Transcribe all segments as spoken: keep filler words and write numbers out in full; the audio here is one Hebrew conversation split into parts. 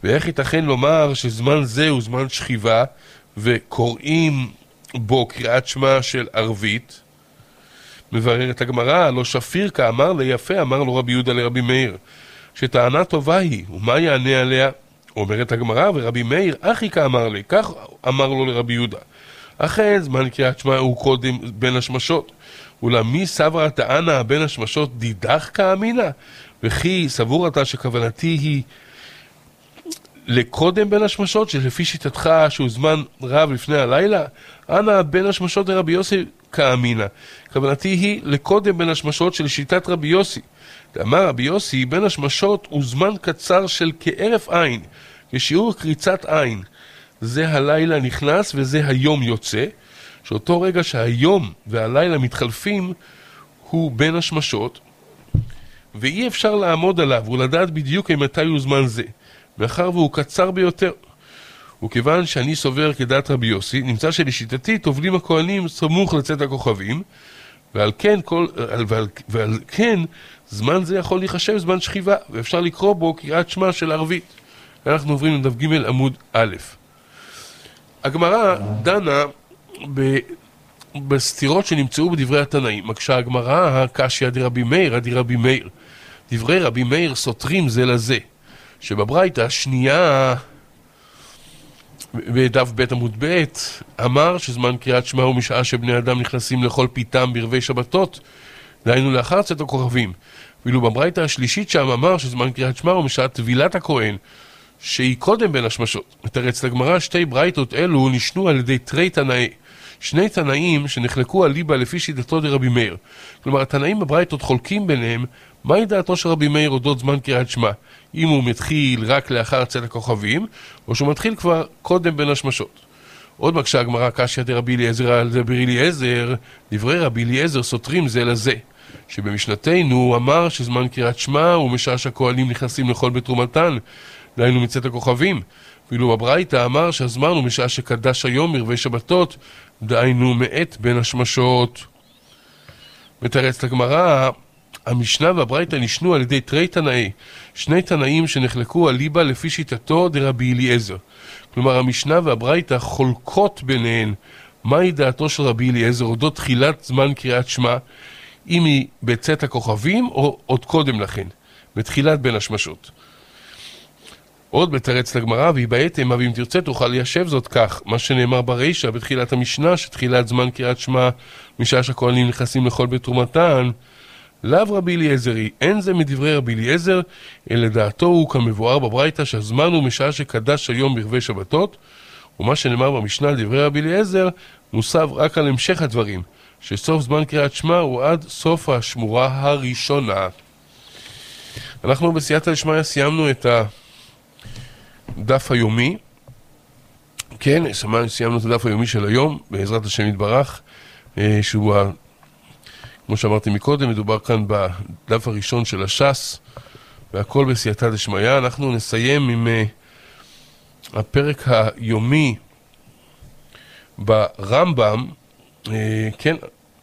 ואיך ייתכן לומר שזמן זה הוא זמן שכיבה, וקוראים בו קריאת שמע של ערבית? מבררת הגמרא, לא שפיר כאמר ליפה, אמר לו רבי יהודה לרבי מאיר, שטענה טובה היא, ומה יענה עליה? אומרת הגמרא, ורבי מאיר, אחי כאמר לי, כך אמר לו לרבי יהודה. אכן, זמן קריאת שמע הוא קודם בין השמשות. ולמי סברה טענה בין השמשות דידך כאמינה? וכי סבור אתה שכוונתי היא לקודם בין השמשות, שלפי שיטתך שהוא זמן רב לפני הלילה? אנא בין השמשות לרבי יוסי כאמינה. כוונתי היא לקודם בין השמשות של שיטת רבי יוסי. אמר רבי יוסי, בין השמשות הוא זמן קצר של כערף עין, כשיעור קריצת עין. זה הלילה נכנס וזה היום יוצא, שאותו רגע שהיום והלילה מתחלפים הוא בין השמשות, ואי אפשר לעמוד עליו ולדעת בדיוק מתי הוא זמן זה, מאחר והוא קצר ביותר. וכיוון שאני סובר כדעת רבי יוסי, נמצא שלשיטתי טובלים הכהנים סמוך לצאת הכוכבים, ועל כן, כל, ועל, ועל כן זמן זה יכול להיחשב זמן שכיבה, ואפשר לקרוא בו קריאת שמע של ערבית. אנחנו עוברים לדף ג' עמוד א'. הגמרא דנה ב... בסתירות שנמצאו בדברי התנאים. מקשה הגמרא, הקשיא דרבי מאיר, דרבי מאיר. דברי רבי מאיר סותרים זה לזה. שבברייתא השנייה, בדף ב' עמוד ב', אמר שזמן קריאת שמע הוא משעה שבני אדם נכנסים לכל פיתם ברבי שבתות, דהיינו לאחר צאת הכוכבים. ואילו בברייתא השלישית שם אמר שזמן קריאת שמע הוא משעה טבילת הכהן, שהיא קודם בין השמשות. מתרץ לגמרא, שתי ברייתות אלו נשנו על ידי תרי תנאי. שני תנאים שנחלקו על ליבה לפי שיטתו דרבי מאיר. כלומר, התנאים בברייתות חולקים ביניהם מהי דעתו של רבי מאיר אודות זמן קריאת שמע, אם הוא מתחיל רק לאחר צאת הכוכבים, או שהוא מתחיל כבר קודם בין השמשות. עוד מקשה הגמרא, קשיא דרבי אליעזר על דרבי אליעזר, דברי רבי אליעזר סותרים זה לזה, שבמשנתנו אמר שזמן קריאת שמע הוא משעה שהכהנים נכנסים לכל בתרומתן, דהיינו מצאת הכוכבים, ואילו בברייתא אמר שהזמן הוא משעה שקדש היום מרבי שבתות, דהיינו מעת בין השמשות. מתרץ לגמרא, המשנה והברייתא נשנו על ידי תרי תנאי, שני תנאים שנחלקו על ליבה לפי שיטתו דרבי אליעזר. כלומר, המשנה והברייתא חולקות ביניהן מהי דעתו של רבי אליעזר אודות תחילת זמן קריאת שמע, אם היא בצאת הכוכבים או עוד קודם לכן, בתחילת בין השמשות. עוד בתרץ לגמרא, והיא בעתם, אבל אם תרצה תוכל ליישב זאת כך, מה שנאמר ברישא בתחילת המשנה, שתחילת זמן קריאת שמע משעה שהכהנים נכנסים לכל בתרומתן, לאו רבי אליעזרי, אין זה מדברי רבי אליעזר, אלא דעתו הוא כמבואר בברייתא שהזמן הוא משעה שקדש היום ברבי שבתות, ומה שנאמר במשנה לדברי רבי אליעזר מוסב רק על המשך הדברים, שסוף זמן קריאת שמע הוא עד סוף השמורה הראשונה. אנחנו בסייעתא דשמיא סיימנו את הדף היומי, כן, סיימנו את הדף היומי של היום, בעזרת השם יתברך, שהוא ה... כמו שאמרתי מקודם, מדובר כאן בדף הראשון של הש"ס, והכל בסייעתא דשמיא. אנחנו נסיים עם uh, הפרק היומי ברמב"ם, uh, כן,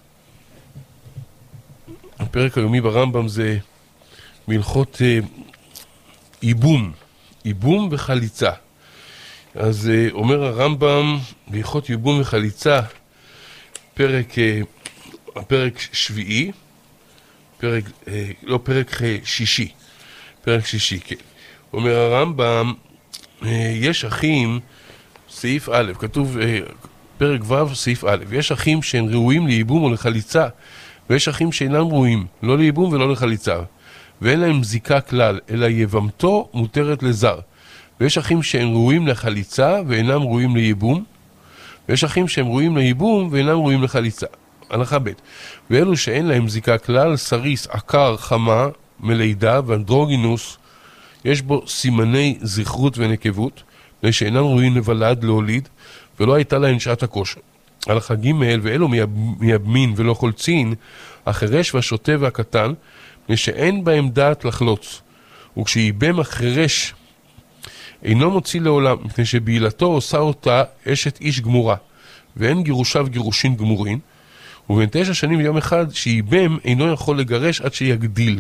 הפרק היומי ברמב"ם זה בהלכות uh, איבום, איבום וחליצה. אז uh, אומר הרמב"ם, בהלכות איבום וחליצה, פרק... Uh, הפרק שביעי, פרק, אה, לא, פרק שישי, פרק שישי, כן. אומר הרמב"ם, אה, יש אחים, סעיף א', כתוב, אה, פרק ו', סעיף א', יש אחים שהם ראויים לייבום או לחליצה, ויש אחים שאינם ראויים, לא לייבום ולא לחליצה, ואין להם זיקה כלל, אלא יבמתו מותרת לזר. ויש אחים שהם ראויים לחליצה ואינם ראויים לייבום, ויש אחים שהם ראויים לייבום ואינם ראויים לחליצה. הלכה ב' ואלו שאין להם זיקה כלל, סריס, עקר, חמה, מלידה ואנדרוגינוס, יש בו סימני זכרות ונקבות, ושאינם ראויים לבלד להוליד, ולא הייתה להן שעת הכושר. הלכה ג' ואלו מייבמין ולא חולצין, החרש והשוטה והקטן, ושאין בהם דעת לחלוץ. וכשייבם החרש אינו מוציא לעולם, מפני שבעילתו עושה אותה אשת איש גמורה, ואין גירושיו גירושין גמורין, ובין תשע שנים ויום אחד שייבם אינו יכול לגרש עד שיגדיל.